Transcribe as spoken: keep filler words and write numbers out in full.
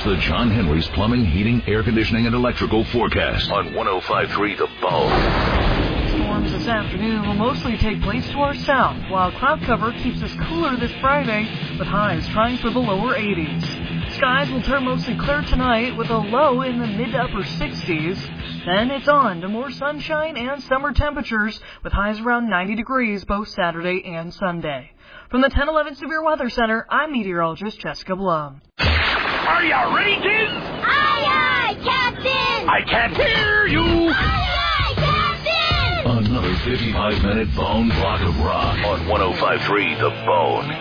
Here's the John Henry's Plumbing, Heating, Air Conditioning, and Electrical forecast on one oh five point three The Bone. Storms this afternoon will mostly take place to our south, while cloud cover keeps us cooler this Friday, with highs trying for the lower eighties. Skies will turn mostly clear tonight with a low in the mid to upper sixties. Then it's on to more sunshine and summer temperatures, with highs around ninety degrees both Saturday and Sunday. From the ten eleven Severe Weather Center, I'm meteorologist Jessica Blum. Are you ready, kids? Aye, aye, Captain! I can't hear you! Aye, aye, Captain! Another fifty-five minute Bone block of rock on one oh five point three The Bone.